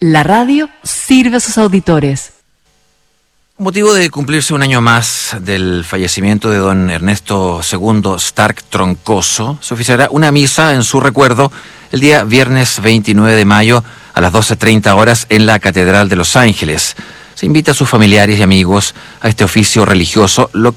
La radio sirve a sus auditores. Con motivo de cumplirse un año más del fallecimiento de don Ernesto II Stark Troncoso, se oficiará una misa en su recuerdo el día viernes 29 de mayo a las 12:30 horas en la Catedral de Los Ángeles. Se invita a sus familiares y amigos a este oficio religioso, lo